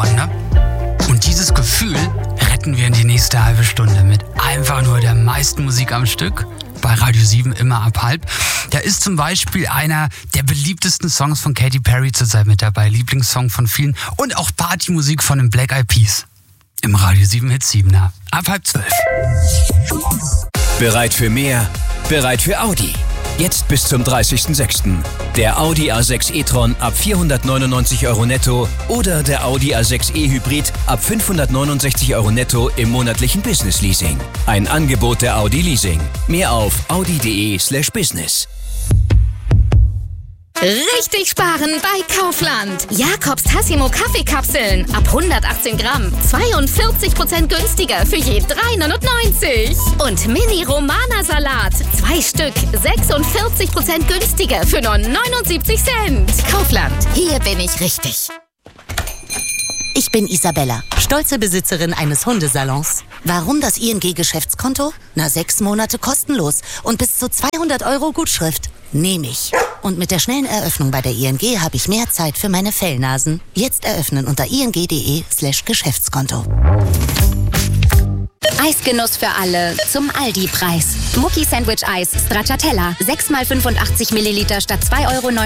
ne? Und dieses Gefühl retten wir in die nächste halbe Stunde mit einfach nur der meisten Musik am Stück. Bei Radio 7 immer ab halb. Da ist zum Beispiel einer der beliebtesten Songs von Katy Perry zurzeit mit dabei. Lieblingssong von vielen. Und auch Partymusik von den Black Eyed Peas. Im Radio 7 Hit 7er. Ab 11:30. Bereit für mehr? Bereit für Audi. Jetzt bis zum 30.06. Der Audi A6 e-tron ab 499 € netto oder der Audi A6 e-Hybrid ab 569 € netto im monatlichen Business Leasing. Ein Angebot der Audi Leasing. Mehr auf audi.de/business. Richtig sparen bei Kaufland. Jakobs Tassimo Kaffeekapseln ab 118 Gramm. 42% günstiger für je 3,99. Und Mini Romana Salat. 2 Stück. 46% günstiger für nur 79 Cent. Kaufland. Hier bin ich richtig. Ich bin Isabella, stolze Besitzerin eines Hundesalons. Warum das ING-Geschäftskonto? 6 Monate kostenlos und bis zu 200 € Gutschrift. Nehme ich. Und mit der schnellen Eröffnung bei der ING habe ich mehr Zeit für meine Fellnasen. Jetzt eröffnen unter ing.de/Geschäftskonto. Eisgenuss für alle zum Aldi-Preis. Mucki Sandwich Eis Stracciatella. 6 x 85 Milliliter statt 2,99 €